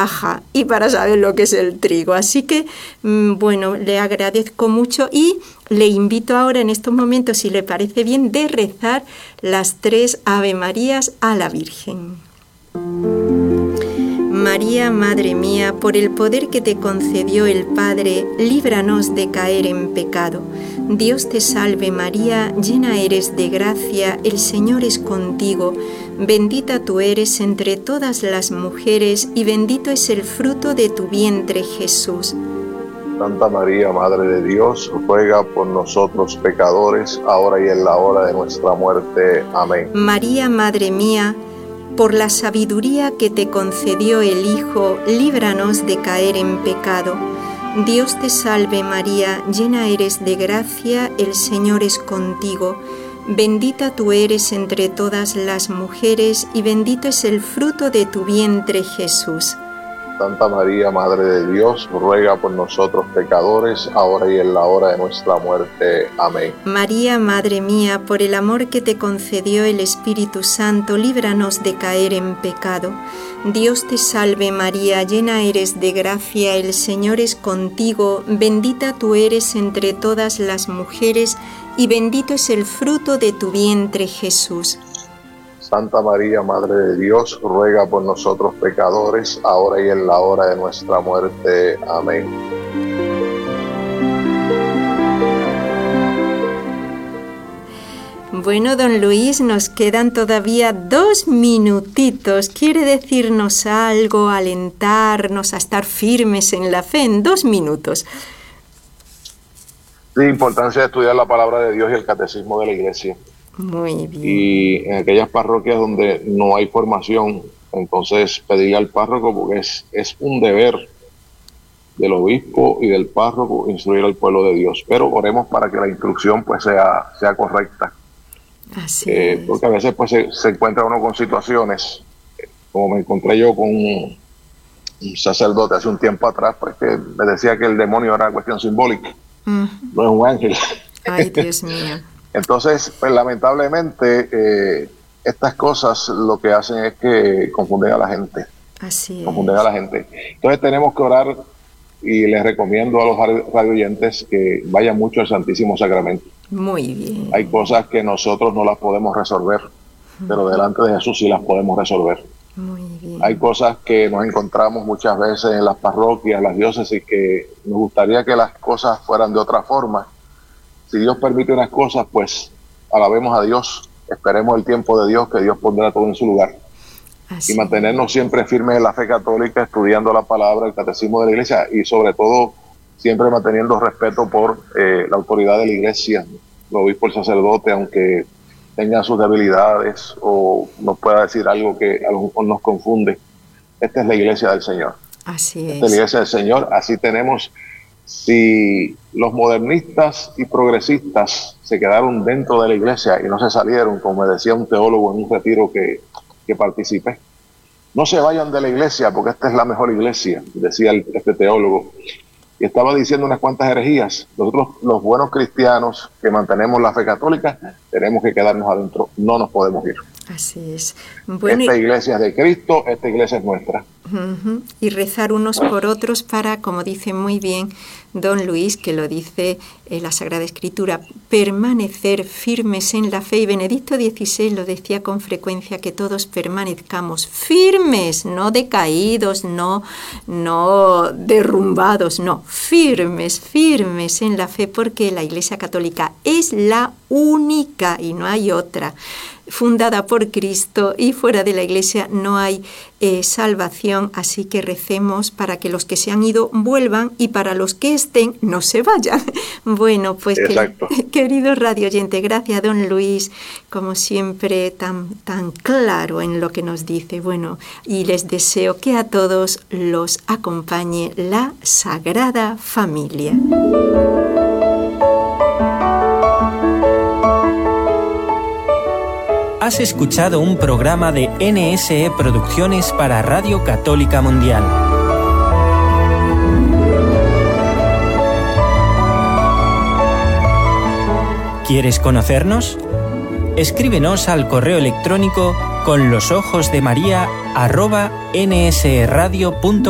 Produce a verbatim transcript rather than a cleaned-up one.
paja y para saber lo que es el trigo. Así que, bueno, le agradezco mucho y le invito ahora en estos momentos, si le parece bien, de rezar las tres Ave Marías a la Virgen. María, Madre mía, por el poder que te concedió el Padre, líbranos de caer en pecado. Dios te salve María, llena eres de gracia, el Señor es contigo. Bendita tú eres entre todas las mujeres y bendito es el fruto de tu vientre, Jesús. Santa María, Madre de Dios, ruega por nosotros pecadores, ahora y en la hora de nuestra muerte. Amén. María, Madre mía, por la sabiduría que te concedió el Hijo, líbranos de caer en pecado. Dios te salve María, llena eres de gracia, el Señor es contigo. Bendita tú eres entre todas las mujeres y bendito es el fruto de tu vientre, Jesús. Santa María, Madre de Dios, ruega por nosotros pecadores, ahora y en la hora de nuestra muerte. Amén. María, Madre mía, por el amor que te concedió el Espíritu Santo, líbranos de caer en pecado. Dios te salve María, llena eres de gracia, el Señor es contigo, bendita tú eres entre todas las mujeres y bendito es el fruto de tu vientre, Jesús. Santa María, Madre de Dios, ruega por nosotros pecadores, ahora y en la hora de nuestra muerte. Amén. Bueno, don Luis, nos quedan todavía dos minutitos. ¿Quiere decirnos algo, alentarnos a estar firmes en la fe en dos minutos? Sí, importancia de estudiar la palabra de Dios y el catecismo de la Iglesia. Muy bien. Y en aquellas parroquias donde no hay formación, entonces pedirle al párroco, porque es, es un deber del obispo y del párroco instruir al pueblo de Dios. Pero oremos para que la instrucción pues sea, sea correcta. Así eh, es. Porque a veces pues se, se encuentra uno con situaciones, como me encontré yo con un, un sacerdote hace un tiempo atrás, pues que me decía que el demonio era cuestión simbólica, uh-huh. No es un ángel. Ay, Dios mío. Entonces, pues lamentablemente, eh, estas cosas lo que hacen es que confunden a la gente. Así es. Confunden a la gente. Entonces tenemos que orar y les recomiendo a los radio oyentes que vayan mucho al Santísimo Sacramento. Muy bien. Hay cosas que nosotros no las podemos resolver, uh-huh. pero delante de Jesús sí las podemos resolver. Muy bien. Hay cosas que nos encontramos muchas veces en las parroquias, las diócesis, que nos gustaría que las cosas fueran de otra forma. Si Dios permite unas cosas, pues alabemos a Dios, esperemos el tiempo de Dios, que Dios pondrá todo en su lugar. Así. Y mantenernos siempre firmes en la fe católica, estudiando la palabra, el catecismo de la Iglesia y sobre todo siempre manteniendo respeto por eh, la autoridad de la Iglesia, el obispo, el sacerdote, aunque tenga sus debilidades o nos pueda decir algo que a lo mejor nos confunde. Esta es la Iglesia del Señor. Así es. Esta es la Iglesia del Señor, así tenemos. Si los modernistas y progresistas se quedaron dentro de la iglesia y no se salieron, como me decía un teólogo en un retiro que, que participé, no se vayan de la iglesia porque esta es la mejor iglesia, decía el, este teólogo. Y estaba diciendo unas cuantas herejías. Nosotros, los buenos cristianos que mantenemos la fe católica, tenemos que quedarnos adentro, no nos podemos ir. Así es. Bueno, esta iglesia es de Cristo, esta iglesia es nuestra. Uh-huh. Y rezar unos por otros para, como dice muy bien don Luis, que lo dice en la Sagrada Escritura, permanecer firmes en la fe. Y Benedicto dieciséis lo decía con frecuencia, que todos permanezcamos firmes, no decaídos, no, no derrumbados, no, firmes, firmes en la fe, porque la Iglesia Católica es la única y no hay otra, fundada por Cristo, y fuera de la Iglesia no hay eh, salvación, así que recemos para que los que se han ido vuelvan y para los que estén no se vayan. Bueno, pues que, querido radio oyente, gracias don Luis, como siempre tan, tan claro en lo que nos dice. Bueno, y les deseo que a todos los acompañe la Sagrada Familia. Has escuchado un programa de N S E Producciones para Radio Católica Mundial. ¿Quieres conocernos? Escríbenos al correo electrónico con los ojos de María arroba nsradio punto com.